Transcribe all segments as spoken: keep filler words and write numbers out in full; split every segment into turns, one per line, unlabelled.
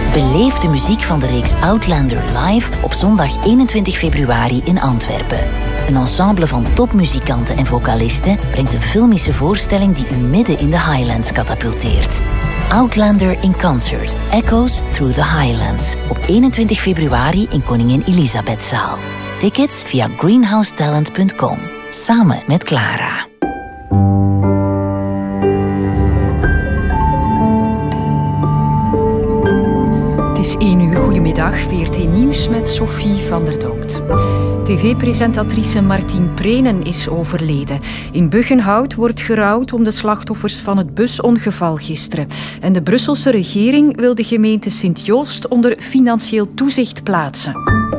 Beleef de muziek van de reeks Outlander live op zondag eenentwintig februari in Antwerpen. Een ensemble van topmuzikanten en vocalisten brengt een filmische voorstelling die u midden in de Highlands katapulteert. Outlander in Concert, Echoes Through the Highlands. Op eenentwintig februari in Koningin Elisabethzaal. Tickets via greenhouse talent punt com. Samen met Clara.
Het is één uur. Goedemiddag. V R T Nieuws met Sophie van der Dokt. T V-presentatrice Martien Prenen is overleden. In Buggenhout wordt gerouwd om de slachtoffers van het busongeval gisteren. En de Brusselse regering wil de gemeente Sint-Joost onder financieel toezicht plaatsen.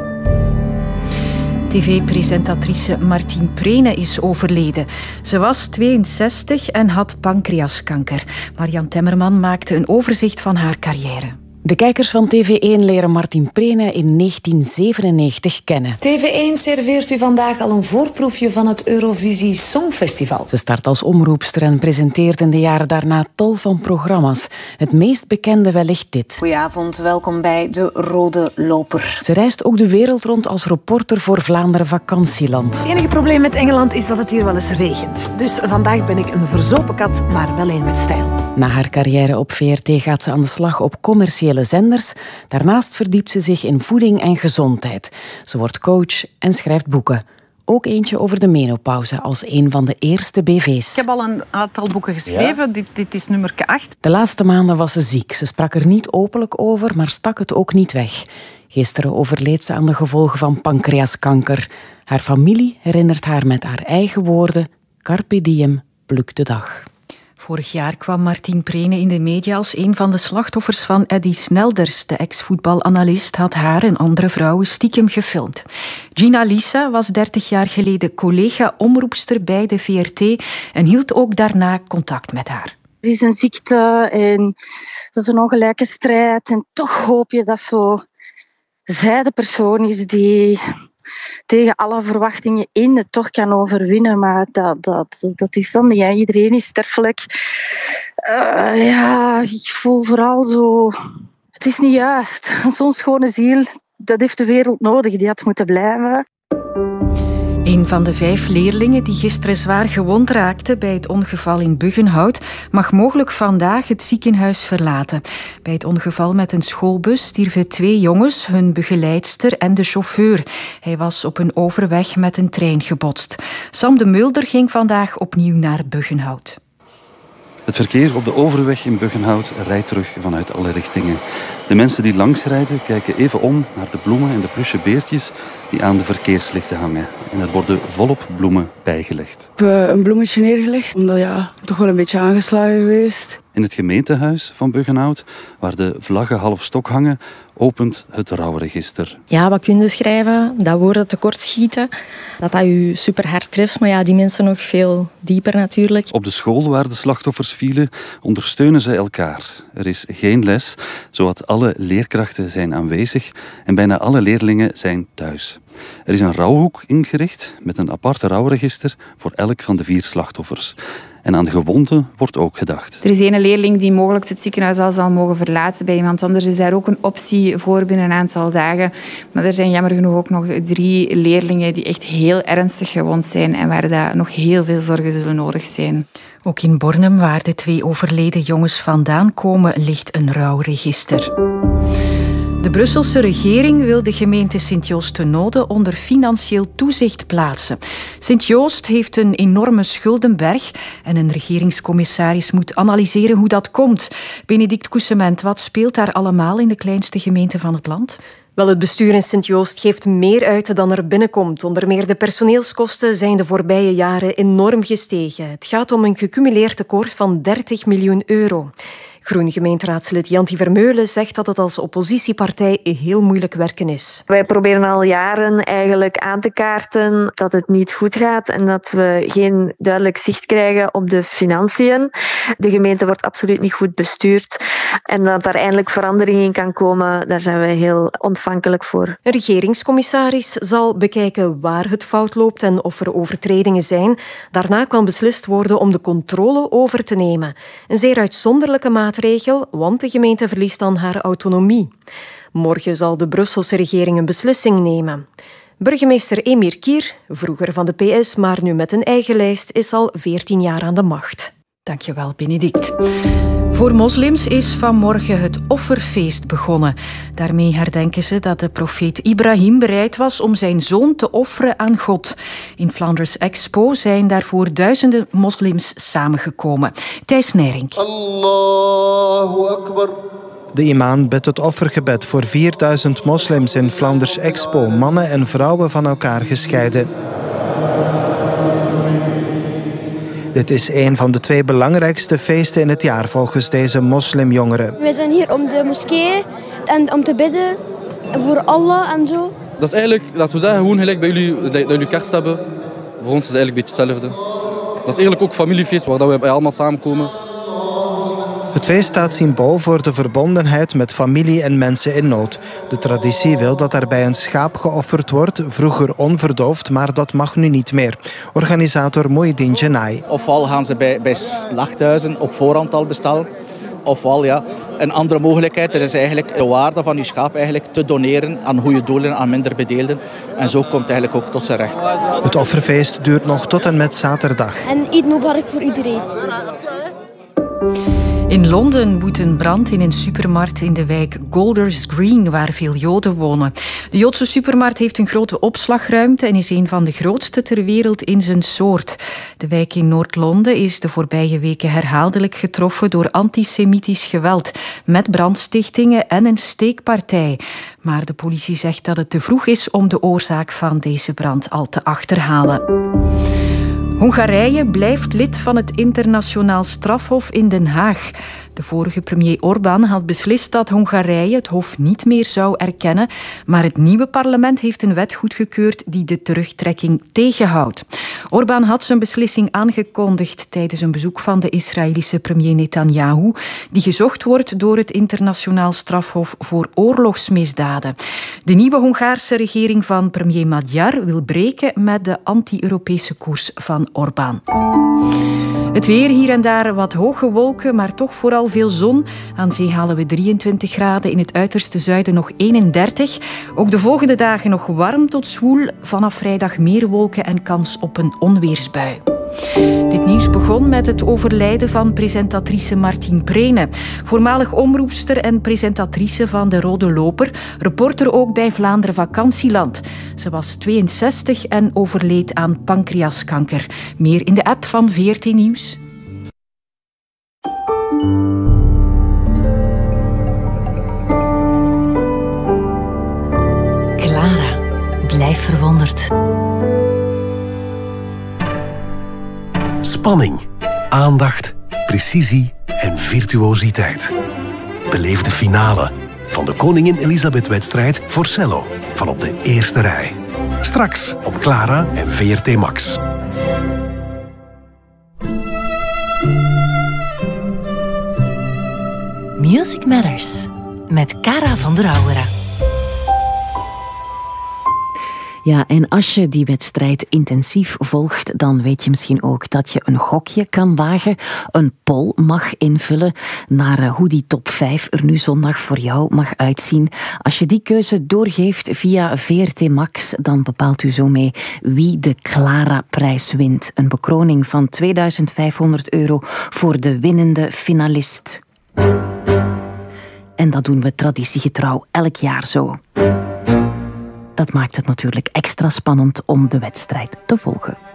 T V-presentatrice Martien Prenen is overleden. Ze was tweeënzestig en had pancreaskanker. Marian Temmerman maakte een overzicht van haar carrière.
De kijkers van T V één leren Martien Prenen in negentien zevenennegentig kennen.
T V één serveert u vandaag al een voorproefje van het Eurovisie Songfestival.
Ze start als omroepster en presenteert in de jaren daarna tal van programma's. Het meest bekende wellicht dit.
Goedenavond, welkom bij De Rode Loper.
Ze reist ook de wereld rond als reporter voor Vlaanderen Vakantieland.
Het enige probleem met Engeland is dat het hier wel eens regent. Dus vandaag ben ik een verzopen kat, maar wel een met stijl.
Na haar carrière op V R T gaat ze aan de slag op commerciële zenders. Daarnaast verdiept ze zich in voeding en gezondheid. Ze wordt coach en schrijft boeken. Ook eentje over de menopauze als een van de eerste B V's.
Ik heb al een aantal boeken geschreven. Ja. Dit, dit is nummer acht.
De laatste maanden was ze ziek. Ze sprak er niet openlijk over, maar stak het ook niet weg. Gisteren overleed ze aan de gevolgen van pancreaskanker. Haar familie herinnert haar met haar eigen woorden: Carpe diem, pluk de dag.
Vorig jaar kwam Martien Prenen in de media als een van de slachtoffers van Eddy Snelders. De ex-voetbalanalist had haar en andere vrouwen stiekem gefilmd. Gina Lisa was dertig jaar geleden collega-omroepster bij de V R T en hield ook daarna contact met haar.
Er is een ziekte en dat is een ongelijke strijd. En toch hoop je dat zo zij de persoon is die tegen alle verwachtingen in het toch kan overwinnen. Maar dat, dat, dat is dan niet. Hè. Iedereen is sterfelijk. Uh, ja, ik voel vooral zo... Het is niet juist. Zo'n schone ziel, dat heeft de wereld nodig. Die had moeten blijven.
Een van de vijf leerlingen die gisteren zwaar gewond raakte bij het ongeval in Buggenhout mag mogelijk vandaag het ziekenhuis verlaten. Bij het ongeval met een schoolbus stierven twee jongens, hun begeleidster en de chauffeur. Hij was op een overweg met een trein gebotst. Sam de Mulder ging vandaag opnieuw naar Buggenhout.
Het verkeer op de overweg in Buggenhout rijdt terug vanuit alle richtingen. De mensen die langsrijden kijken even om naar de bloemen en de pluche beertjes die aan de verkeerslichten hangen. En er worden volop bloemen bijgelegd.
Ik heb een bloemetje neergelegd, omdat ja, toch wel een beetje aangeslagen geweest.
In het gemeentehuis van Buggenhout, waar de vlaggen half stok hangen, opent het rouwregister.
Ja, wat kun je schrijven? Dat woorden tekortschieten. Dat dat je super hard treft, maar ja, die mensen nog veel dieper natuurlijk.
Op de school waar de slachtoffers vielen, ondersteunen ze elkaar. Er is geen les, zowat alle leerkrachten zijn aanwezig en bijna alle leerlingen zijn thuis. Er is een rouwhoek ingericht met een aparte rouwregister voor elk van de vier slachtoffers. En aan de gewonden wordt ook gedacht.
Er is een leerling die mogelijk het ziekenhuis al zal mogen verlaten. Bij iemand anders is daar ook een optie voor binnen een aantal dagen. Maar er zijn jammer genoeg ook nog drie leerlingen die echt heel ernstig gewond zijn en waar daar nog heel veel zorgen zullen nodig zijn.
Ook in Bornem, waar de twee overleden jongens vandaan komen, ligt een rouwregister. De Brusselse regering wil de gemeente Sint-Joost-te-Noode onder financieel toezicht plaatsen. Sint-Joost heeft een enorme schuldenberg en een regeringscommissaris moet analyseren hoe dat komt. Benedict Coussement, wat speelt daar allemaal in de kleinste gemeente van het land?
Wel, het bestuur in Sint-Joost geeft meer uit dan er binnenkomt. Onder meer de personeelskosten zijn de voorbije jaren enorm gestegen. Het gaat om een gecumuleerd tekort van dertig miljoen euro. Groen gemeenteraadslid Janti Vermeulen zegt dat het als oppositiepartij heel moeilijk werken is.
Wij proberen al jaren eigenlijk aan te kaarten dat het niet goed gaat en dat we geen duidelijk zicht krijgen op de financiën. De gemeente wordt absoluut niet goed bestuurd en dat daar eindelijk verandering in kan komen, daar zijn wij heel ontvankelijk voor.
Een regeringscommissaris zal bekijken waar het fout loopt en of er overtredingen zijn. Daarna kan beslist worden om de controle over te nemen. Een zeer uitzonderlijke maatregel maatregel, want de gemeente verliest dan haar autonomie. Morgen zal de Brusselse regering een beslissing nemen. Burgemeester Emir Kier, vroeger van de P S, maar nu met een eigen lijst, is al veertien jaar aan de macht.
Dankjewel, Benedict. Voor moslims is vanmorgen het offerfeest begonnen. Daarmee herdenken ze dat de profeet Ibrahim bereid was om zijn zoon te offeren aan God. In Flanders Expo zijn daarvoor duizenden moslims samengekomen. Thijs Nijrink.
Allahu Akbar. De imam bidt het offergebed voor vierduizend moslims in Flanders Expo, mannen en vrouwen van elkaar gescheiden. Dit is een van de twee belangrijkste feesten in het jaar volgens deze moslimjongeren.
Wij zijn hier om de moskee en om te bidden voor Allah en zo.
Dat is eigenlijk, laten we zeggen, gewoon gelijk bij jullie, dat jullie kerst hebben. Voor ons is het eigenlijk een beetje hetzelfde. Dat is eigenlijk ook familiefeest waar we allemaal samenkomen.
Het feest staat symbool voor de verbondenheid met familie en mensen in nood. De traditie wil dat daarbij een schaap geofferd wordt, vroeger onverdoofd, maar dat mag nu niet meer. Organisator Moedin Jenai.
Ofwel gaan ze bij, bij slachthuizen op voorhand al bestellen, ofwel ja, een andere mogelijkheid. Er is eigenlijk de waarde van je schaap eigenlijk te doneren aan goede doelen, aan minder bedeelden. En zo komt het eigenlijk ook tot zijn recht.
Het offerfeest duurt nog tot en met zaterdag.
En Eid Mubarak voor iedereen.
In Londen woedt een brand in een supermarkt in de wijk Golders Green, waar veel Joden wonen. De Joodse supermarkt heeft een grote opslagruimte en is een van de grootste ter wereld in zijn soort. De wijk in Noord-Londen is de voorbije weken herhaaldelijk getroffen door antisemitisch geweld, met brandstichtingen en een steekpartij. Maar de politie zegt dat het te vroeg is om de oorzaak van deze brand al te achterhalen. Hongarije blijft lid van het internationaal strafhof in Den Haag. De vorige premier Orbán had beslist dat Hongarije het hof niet meer zou erkennen, maar het nieuwe parlement heeft een wet goedgekeurd die de terugtrekking tegenhoudt. Orbán had zijn beslissing aangekondigd tijdens een bezoek van de Israëlische premier Netanyahu, die gezocht wordt door het internationaal strafhof voor oorlogsmisdaden. De nieuwe Hongaarse regering van premier Magyar wil breken met de anti-Europese koers van Orbán. Het weer, hier en daar wat hoge wolken, maar toch vooral veel zon. Aan zee halen we drieëntwintig graden, in het uiterste zuiden nog eenendertig. Ook de volgende dagen nog warm tot zwoel. Vanaf vrijdag meer wolken en kans op een onweersbui. Dit nieuws begon met het overlijden van presentatrice Martien Prene. Voormalig omroepster en presentatrice van De Rode Loper. Reporter ook bij Vlaanderen Vakantieland. Ze was tweeënzestig en overleed aan pancreaskanker. Meer in de app van V R T Nieuws.
Clara, blijf verwonderd.
Spanning, aandacht, precisie en virtuositeit. Beleef de finale van de Koningin Elisabeth-wedstrijd voor cello van op de eerste rij. Straks op Clara en V R T Max.
Music Matters met Cara van der Auwera. Ja, en als je die wedstrijd intensief volgt, dan weet je misschien ook dat je een gokje kan wagen, een poll mag invullen naar hoe die top vijf er nu zondag voor jou mag uitzien. Als je die keuze doorgeeft via V R T Max, dan bepaalt u zo mee wie de Clara-prijs wint. Een bekroning van tweeduizend vijfhonderd euro voor de winnende finalist. En dat doen we traditiegetrouw elk jaar zo. Dat maakt het natuurlijk extra spannend om de wedstrijd te volgen.